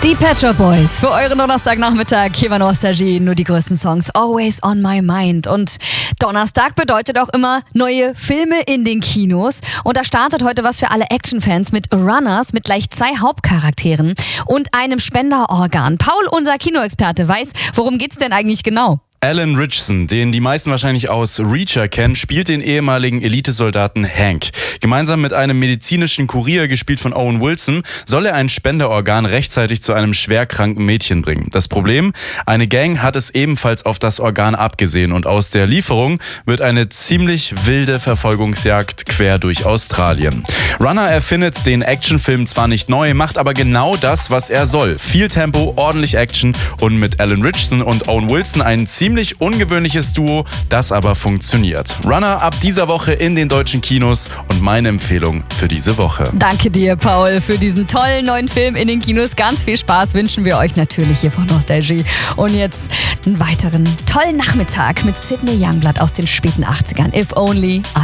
Die Pet Shop Boys für euren Donnerstagnachmittag. Hier war Nostalgie, nur die größten Songs. Always on my mind. Und Donnerstag bedeutet auch immer neue Filme in den Kinos. Und da startet heute was für alle Actionfans mit Runners, mit gleich 2 Hauptcharakteren und einem Spenderorgan. Paul, unser Kinoexperte, weiß, worum geht's denn eigentlich genau? Alan Ritchson, den die meisten wahrscheinlich aus Reacher kennen, spielt den ehemaligen Elitesoldaten Hank. Gemeinsam mit einem medizinischen Kurier, gespielt von Owen Wilson, soll er ein Spenderorgan rechtzeitig zu einem schwerkranken Mädchen bringen. Das Problem? Eine Gang hat es ebenfalls auf das Organ abgesehen und aus der Lieferung wird eine ziemlich wilde Verfolgungsjagd quer durch Australien. Runner erfindet den Actionfilm zwar nicht neu, macht aber genau das, was er soll. Viel Tempo, ordentlich Action und mit Alan Ritchson und Owen Wilson ein ziemlich ungewöhnliches Duo, das aber funktioniert. Runner ab dieser Woche in den deutschen Kinos und meine Empfehlung für diese Woche. Danke dir, Paul, für diesen tollen neuen Film in den Kinos. Ganz viel Spaß wünschen wir euch natürlich hier von Nostalgie. Und jetzt einen weiteren tollen Nachmittag mit Sidney Youngblood aus den späten 80ern. If Only